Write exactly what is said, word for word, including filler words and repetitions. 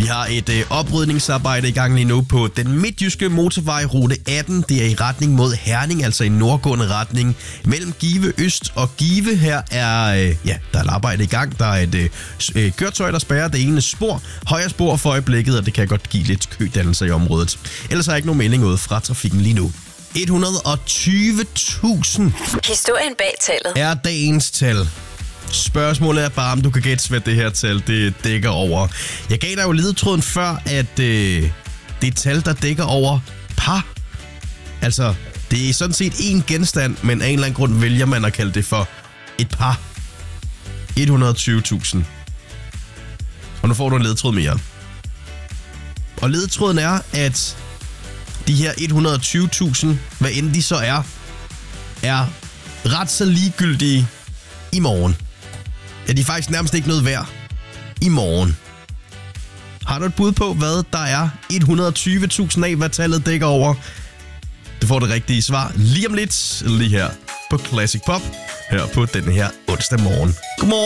har et øh, oprydningsarbejde i gang lige nu på den midtjyske motorvej rute atten. Det er i retning mod Herning, altså i nordgående retning mellem Give Øst og Give. Her er, øh, ja, der er et arbejde i gang. Der er et øh, køretøj, der spærrer det ene spor. Højre spor for øjeblikket, og det kan godt give lidt kødannelser i området. Ellers har jeg ikke nogen melding ud fra trafikken lige nu. et hundrede og tyve tusind Historien bag tallet er dagens tal. Spørgsmålet er bare, om du kan gætte, hvad det her tal det dækker over. Jeg gav dig jo ledetråden før, at øh, det er et tal, der dækker over par. Altså, det er sådan set én genstand, men af en eller anden grund vælger man at kalde det for et par. et hundrede og tyve tusind. Og nu får du en ledetråd mere. Og ledetråden er, at de her et hundrede og tyve tusind, hvad end de så er, er ret så ligegyldige i morgen. Ja, de er faktisk nærmest ikke noget værd i morgen. Har du et bud på, hvad der er et hundrede og tyve tusind af, hvad tallet dækker over? Du får det rigtige svar lige om lidt, lige her på Classic Pop, her på denne her onsdag morgen. Godmorgen.